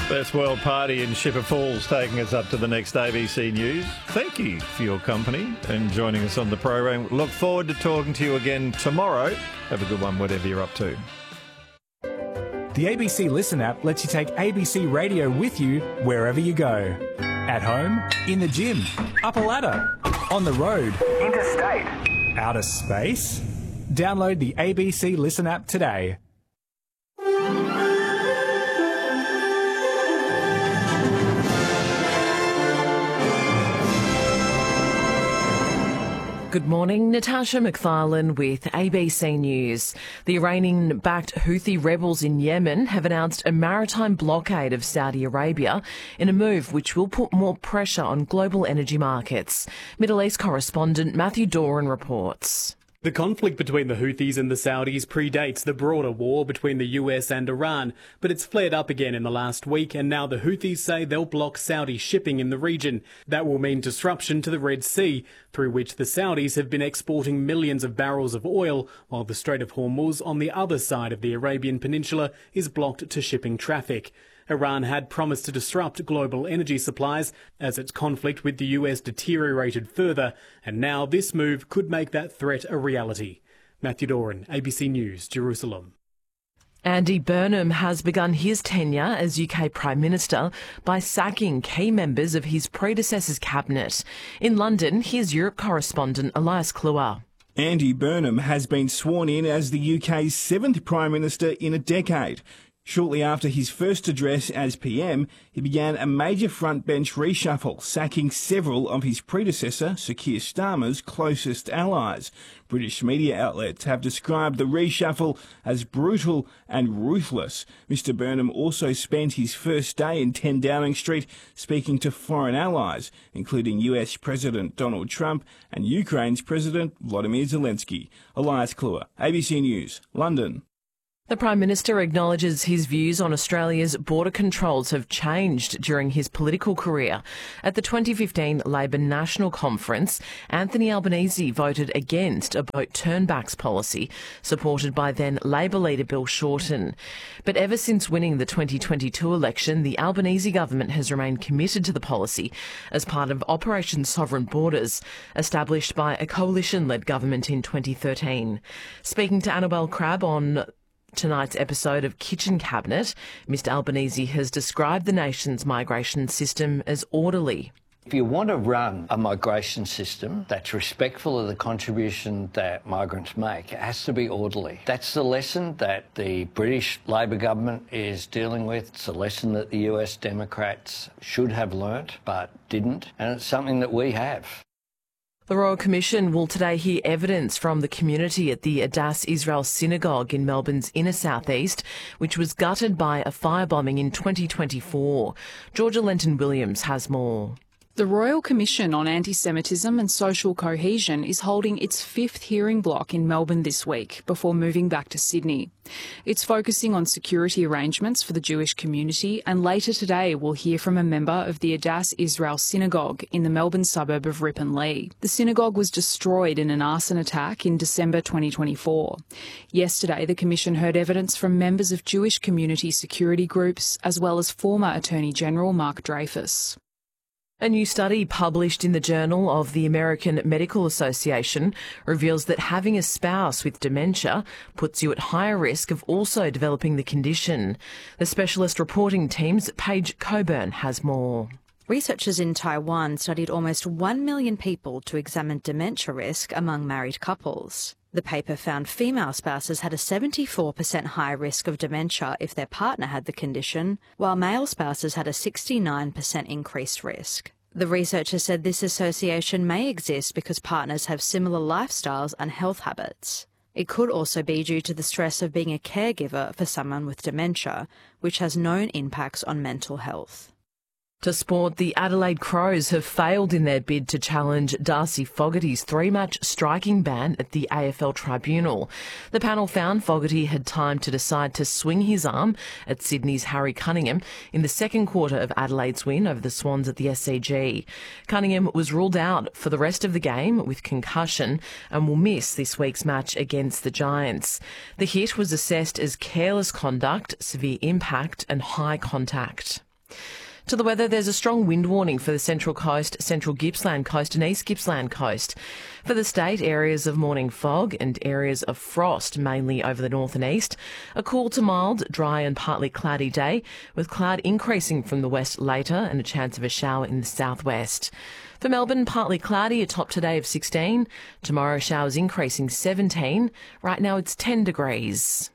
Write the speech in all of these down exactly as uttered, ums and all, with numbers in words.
Best World Party in Shipper Falls taking us up to the next A B C News. Thank you for your company and joining us on the program. Look forward to talking to you again tomorrow. Have a good one, whatever you're up to. The A B C Listen app lets you take A B C Radio with you wherever you go. At home, in the gym, up a ladder, on the road, interstate, outer space. Download the A B C Listen app today. Good morning, Natasha McFarlane with A B C News. The Iranian-backed Houthi rebels in Yemen have announced a maritime blockade of Saudi Arabia in a move which will put more pressure on global energy markets. Middle East correspondent Matthew Doran reports. The conflict between the Houthis and the Saudis predates the broader war between the U S and Iran, but it's flared up again in the last week, and now the Houthis say they'll block Saudi shipping in the region. That will mean disruption to the Red Sea, through which the Saudis have been exporting millions of barrels of oil, while the Strait of Hormuz on the other side of the Arabian Peninsula is blocked to shipping traffic. Iran had promised to disrupt global energy supplies as its conflict with the U S deteriorated further, and now this move could make that threat a reality. Matthew Doran, A B C News, Jerusalem. Andy Burnham has begun his tenure as U K Prime Minister by sacking key members of his predecessor's cabinet. In London, here's Europe correspondent Elias Kluwer. Andy Burnham has been sworn in as the U K's seventh Prime Minister in a decade. Shortly after his first address as P M, he began a major frontbench reshuffle, sacking several of his predecessor, Sir Keir Starmer's closest allies. British media outlets have described the reshuffle as brutal and ruthless. Mister Burnham also spent his first day in ten Downing Street speaking to foreign allies, including U S President Donald Trump and Ukraine's President Volodymyr Zelensky. Elias Kluwer, A B C News, London. The Prime Minister acknowledges his views on Australia's border controls have changed during his political career. At the twenty fifteen Labor National Conference, Anthony Albanese voted against a boat turnbacks policy supported by then Labor leader Bill Shorten. But ever since winning the twenty twenty-two election, the Albanese government has remained committed to the policy as part of Operation Sovereign Borders, established by a coalition-led government in twenty thirteen. Speaking to Annabelle Crabb on tonight's episode of Kitchen Cabinet, Mister Albanese has described the nation's migration system as orderly. If you want to run a migration system that's respectful of the contribution that migrants make, it has to be orderly. That's the lesson that the British Labor government is dealing with. It's a lesson that the U S Democrats should have learnt but didn't, and it's something that we have. The Royal Commission will today hear evidence from the community at the Adass Israel Synagogue in Melbourne's inner southeast, which was gutted by a firebombing in twenty twenty-four. Georgia Lenton-Williams has more. The Royal Commission on Anti-Semitism and Social Cohesion is holding its fifth hearing block in Melbourne this week before moving back to Sydney. It's focusing on security arrangements for the Jewish community, and later today we'll hear from a member of the Adass Israel Synagogue in the Melbourne suburb of Ripponlea. The synagogue was destroyed in an arson attack in December twenty twenty-four. Yesterday, the Commission heard evidence from members of Jewish community security groups, as well as former Attorney General Mark Dreyfus. A new study published in the Journal of the American Medical Association reveals that having a spouse with dementia puts you at higher risk of also developing the condition. The specialist reporting team's Paige Coburn has more. Researchers in Taiwan studied almost one million people to examine dementia risk among married couples. The paper found female spouses had a seventy-four percent higher risk of dementia if their partner had the condition, while male spouses had a sixty-nine percent increased risk. The researchers said this association may exist because partners have similar lifestyles and health habits. It could also be due to the stress of being a caregiver for someone with dementia, which has known impacts on mental health. To sport, the Adelaide Crows have failed in their bid to challenge Darcy Fogarty's three-match striking ban at the A F L Tribunal. The panel found Fogarty had time to decide to swing his arm at Sydney's Harry Cunningham in the second quarter of Adelaide's win over the Swans at the S C G. Cunningham was ruled out for the rest of the game with concussion and will miss this week's match against the Giants. The hit was assessed as careless conduct, severe impact and high contact. To the weather, there's a strong wind warning for the Central Coast, Central Gippsland Coast and East Gippsland Coast. For the state, areas of morning fog and areas of frost, mainly over the north and east. A cool to mild, dry and partly cloudy day, with cloud increasing from the west later and a chance of a shower in the southwest. For Melbourne, partly cloudy, a top today of sixteen. Tomorrow, showers increasing seventeen. Right now, it's ten degrees.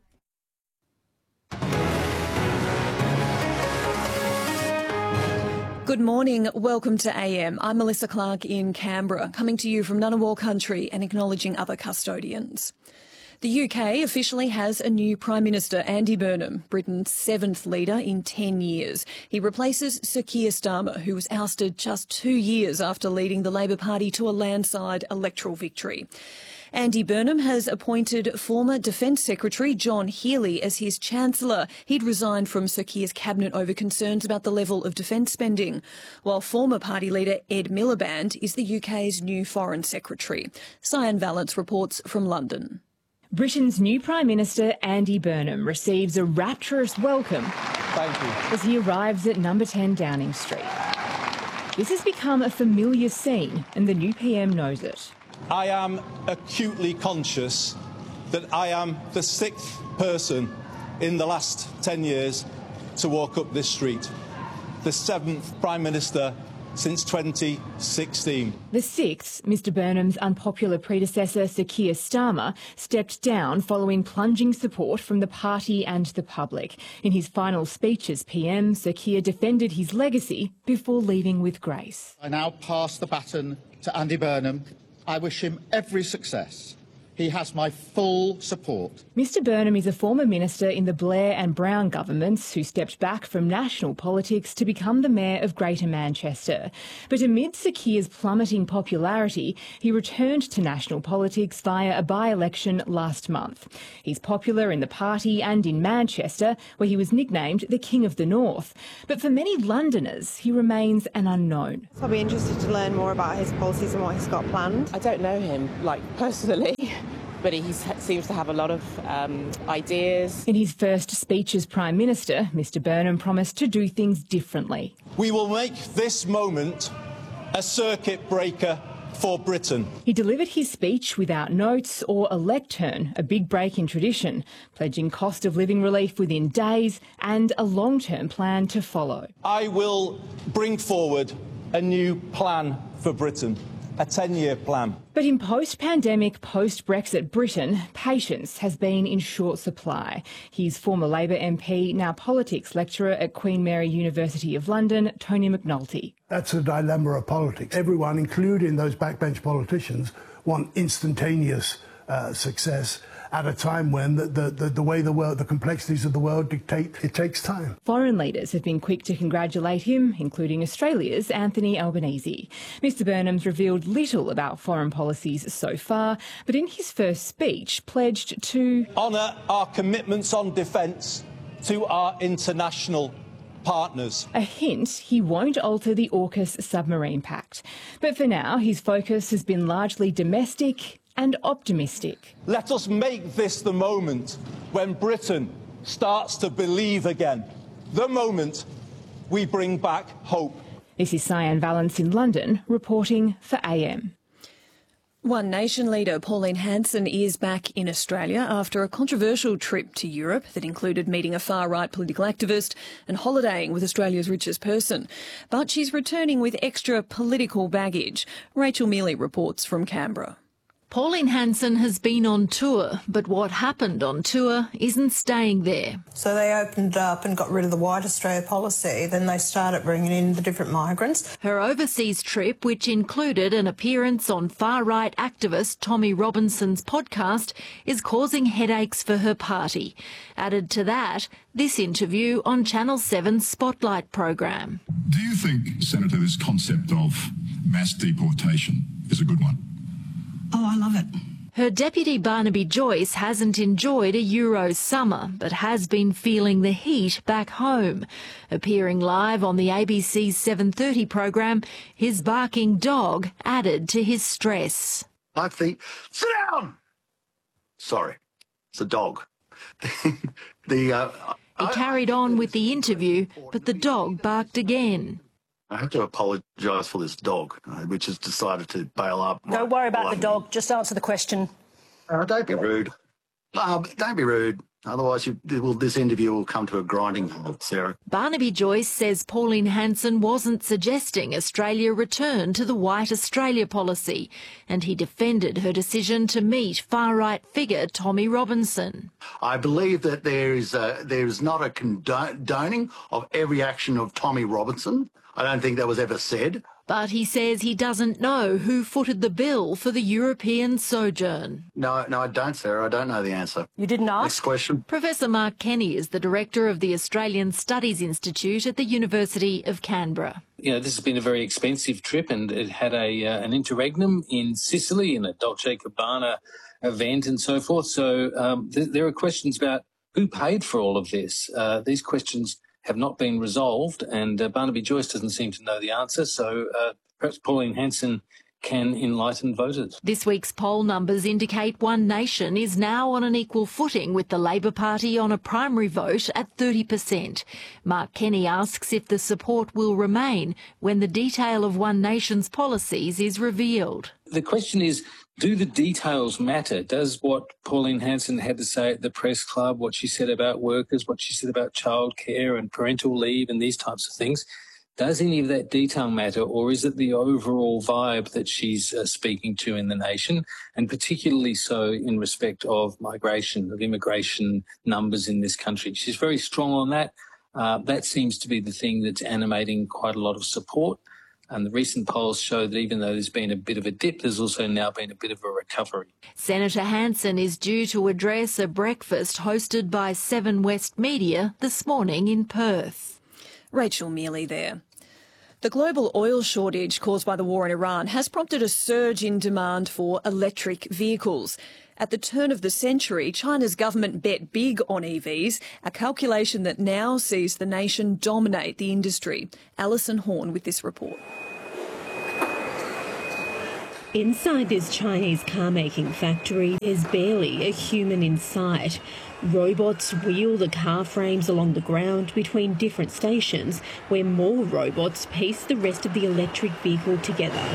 Good morning. Welcome to A M. I'm Melissa Clark in Canberra, coming to you from Ngunnawal country and acknowledging other custodians. The U K officially has a new Prime Minister, Andy Burnham, Britain's seventh leader in ten years. He replaces Sir Keir Starmer, who was ousted just two years after leading the Labor Party to a landslide electoral victory. Andy Burnham has appointed former Defence Secretary John Healey as his Chancellor. He'd resigned from Sir Keir's cabinet over concerns about the level of defence spending, while former party leader Ed Miliband is the U K's new Foreign Secretary. Cyan Valance reports from London. Britain's new Prime Minister, Andy Burnham, receives a rapturous welcome Thank you. as he arrives at number ten Downing Street. This has become a familiar scene, and the new P M knows it. I am acutely conscious that I am the sixth person in the last ten years to walk up this street, the seventh Prime Minister since twenty sixteen. The sixth, Mr Burnham's unpopular predecessor, Sir Keir Starmer, stepped down following plunging support from the party and the public. In his final speech as P M, Sir Keir defended his legacy before leaving with grace. I now pass the baton to Andy Burnham. I wish him every success. He has my full support. Mr Burnham is a former minister in the Blair and Brown governments who stepped back from national politics to become the mayor of Greater Manchester. But amid Sir Keir's plummeting popularity, he returned to national politics via a by-election last month. He's popular in the party and in Manchester, where he was nicknamed the King of the North. But for many Londoners, he remains an unknown. I'll be interested to learn more about his policies and what he's got planned. I don't know him, like, personally. But he seems to have a lot of um, ideas. In his first speech as Prime Minister, Mr Burnham promised to do things differently. We will make this moment a circuit breaker for Britain. He delivered his speech without notes or a lectern, a big break in tradition, pledging cost of living relief within days and a long-term plan to follow. I will bring forward a new plan for Britain. A ten-year plan. But in post-pandemic, post-Brexit Britain, patience has been in short supply. He's former Labor M P, now politics lecturer at Queen Mary University of London, Tony McNulty. That's the dilemma of politics. Everyone, including those backbench politicians, want instantaneous uh, success at a time when the, the, the, the way the world, the complexities of the world dictate it takes time. Foreign leaders have been quick to congratulate him, including Australia's Anthony Albanese. Mr Burnham's revealed little about foreign policies so far, but in his first speech pledged to honour our commitments on defence to our international partners. A hint he won't alter the AUKUS submarine pact. But for now, his focus has been largely domestic and optimistic. Let us make this the moment when Britain starts to believe again. The moment we bring back hope. This is Cyan Valance in London, reporting for A M. One Nation leader Pauline Hanson is back in Australia after a controversial trip to Europe that included meeting a far-right political activist and holidaying with Australia's richest person. But she's returning with extra political baggage. Rachel Mealy reports from Canberra. Pauline Hanson has been on tour, but what happened on tour isn't staying there. So they opened up and got rid of the White Australia policy. Then they started bringing in the different migrants. Her overseas trip, which included an appearance on far-right activist Tommy Robinson's podcast, is causing headaches for her party. Added to that, this interview on Channel seven's Spotlight program. Do you think, Senator, this concept of mass deportation is a good one? Oh, I love it. Her deputy Barnaby Joyce hasn't enjoyed a Euro summer, but has been feeling the heat back home. Appearing live on the A B C's seven thirty program, his barking dog added to his stress. I think, sit down! Sorry, it's a dog. the uh, He carried on with the interview, but the dog barked again. I have to apologise for this dog, uh, which has decided to bail up. Don't worry about the dog. Just answer the question. Uh, don't be rude. Uh, don't be rude. Otherwise, you, well, this interview will come to a grinding halt, Sarah. Barnaby Joyce says Pauline Hanson wasn't suggesting Australia return to the White Australia policy, and he defended her decision to meet far-right figure Tommy Robinson. I believe that there is a, there is not a condoning of every action of Tommy Robinson. I don't think that was ever said. But he says he doesn't know who footed the bill for the European sojourn. No, no, I don't, Sarah. I don't know the answer. You didn't ask? Next question. Professor Mark Kenny is the director of the Australian Studies Institute at the University of Canberra. You know, this has been a very expensive trip, and it had a uh, an interregnum in Sicily, in a Dolce Gabbana event and so forth. So um, th there are questions about who paid for all of this. Uh, these questions have not been resolved, and uh, Barnaby Joyce doesn't seem to know the answer, so uh, perhaps Pauline Hanson can enlighten voters. This week's poll numbers indicate One Nation is now on an equal footing with the Labor Party on a primary vote at thirty percent. Mark Kenny asks if the support will remain when the detail of One Nation's policies is revealed. The question is, do the details matter? Does what Pauline Hanson had to say at the press club, what she said about workers, what she said about childcare and parental leave and these types of things, does any of that detail matter, or is it the overall vibe that she's uh, speaking to in the nation, and particularly so in respect of migration, of immigration numbers in this country? She's very strong on that. Uh, that seems to be the thing that's animating quite a lot of support. And the recent polls show that even though there's been a bit of a dip, there's also now been a bit of a recovery. Senator Hanson is due to address a breakfast hosted by Seven West Media this morning in Perth. Rachel Mealy there. The global oil shortage caused by the war in Iran has prompted a surge in demand for electric vehicles. At the turn of the century, China's government bet big on E Vs, a calculation that now sees the nation dominate the industry. Alison Horn with this report. Inside this Chinese car-making factory, there's barely a human in sight. Robots wheel the car frames along the ground between different stations, where more robots piece the rest of the electric vehicle together.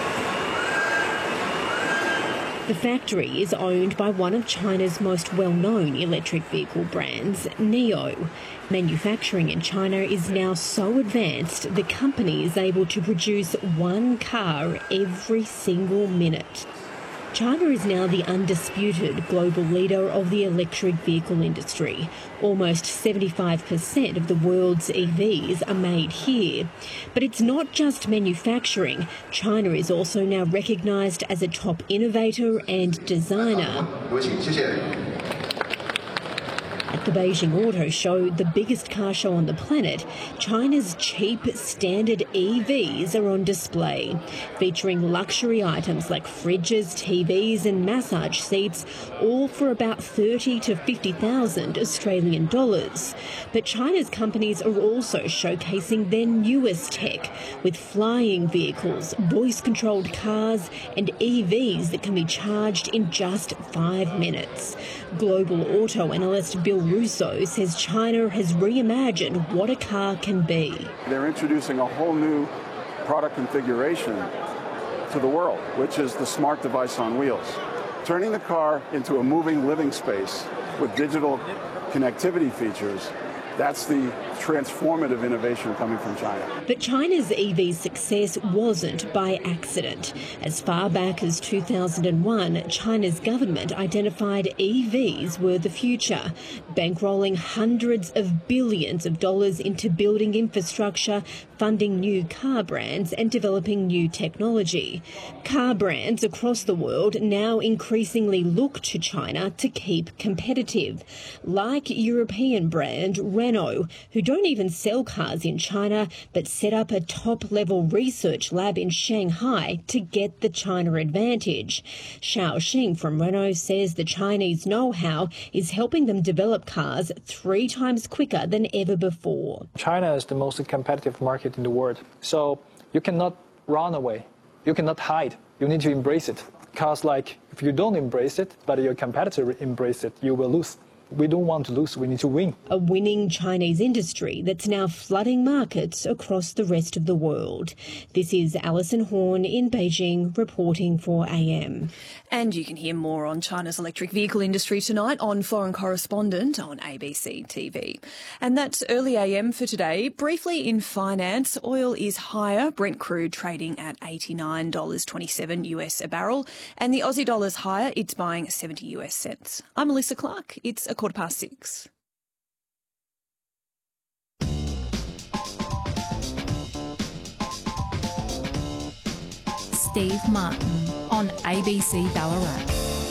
The factory is owned by one of China's most well-known electric vehicle brands, NIO. Manufacturing in China is now so advanced the company is able to produce one car every single minute. China is now the undisputed global leader of the electric vehicle industry. Almost seventy-five percent of the world's E Vs are made here. But it's not just manufacturing. China is also now recognised as a top innovator and designer. At the Beijing Auto Show, the biggest car show on the planet, China's cheap standard E Vs are on display, featuring luxury items like fridges, T Vs and massage seats, all for about thirty to fifty thousand Australian dollars. But China's companies are also showcasing their newest tech, with flying vehicles, voice-controlled cars and E Vs that can be charged in just five minutes. Global auto analyst Bill Russo says China has reimagined what a car can be. They're introducing a whole new product configuration to the world, which is the smart device on wheels, turning the car into a moving living space with digital connectivity features. That's the transformative innovation coming from China. But China's E V success wasn't by accident. As far back as two thousand one, China's government identified E Vs were the future, bankrolling hundreds of billions of dollars into building infrastructure, funding new car brands and developing new technology. Car brands across the world now increasingly look to China to keep competitive, like European brand Renault, who don't even sell cars in China but set up a top-level research lab in Shanghai to get the China advantage. Xiao Xing from Renault says the Chinese know-how is helping them develop cars three times quicker than ever before. China is the most competitive market in the world, so you cannot run away. You cannot hide. You need to embrace it. Because like if you don't embrace it, but your competitor embrace it, you will lose. We don't want to lose, we need to win. A winning Chinese industry that's now flooding markets across the rest of the world. This is Alison Horn in Beijing reporting for A M. And you can hear more on China's electric vehicle industry tonight on Foreign Correspondent on A B C T V. And that's early A M for today. Briefly in finance, oil is higher. Brent crude trading at eighty-nine dollars twenty-seven US a barrel. And the Aussie dollar's higher. It's buying seventy US cents. I'm Melissa Clark. It's a quarter past six. Steve Martin on A B C Ballarat.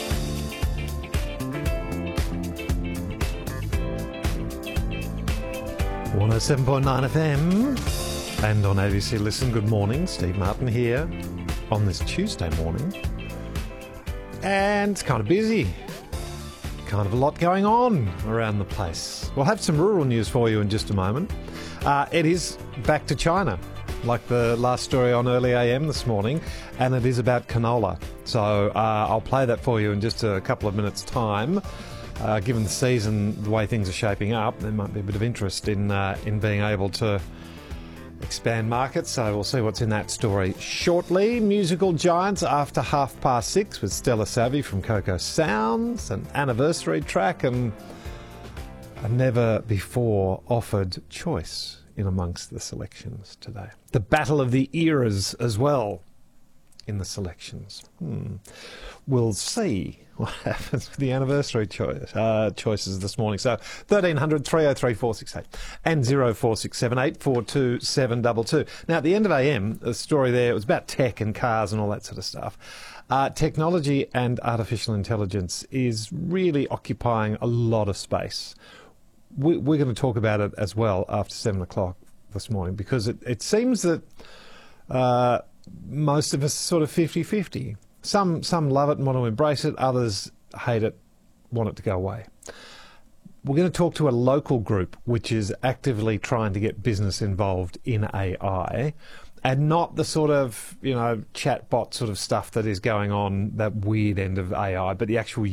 one oh seven point nine F M and on A B C Listen. Good morning, Steve Martin here on this Tuesday morning. And it's kind of busy. Kind of a lot going on around the place. We'll have some rural news for you in just a moment. Uh, it is back to China, like the last story on Early A M this morning, and it is about canola. So uh, I'll play that for you in just a couple of minutes' time. Uh, given the season, the way things are shaping up, there might be a bit of interest in uh, in being able to expand markets, so we'll see what's in that story shortly. Musical giants after half past six with Stella Savvy from Coco Sounds, an anniversary track, and a never before offered choice in amongst the selections today. The battle of the eras as well in the selections. Hmm. We'll see what happens with the anniversary choice, uh, choices this morning. So thirteen hundred, three oh three, four six eight and oh four six seven, eight four two, seven two two. Now, at the end of A M, the story there, it was about tech and cars and all that sort of stuff. Uh, technology and artificial intelligence is really occupying a lot of space. We, we're going to talk about it as well after seven o'clock this morning, because it, it seems that uh, most of us are sort of fifty-fifty. Some some love it and want to embrace it. Others hate it, want it to go away. We're going to talk to a local group which is actively trying to get business involved in A I, and not the sort of, you know, chatbot sort of stuff that is going on, that weird end of A I, but the actual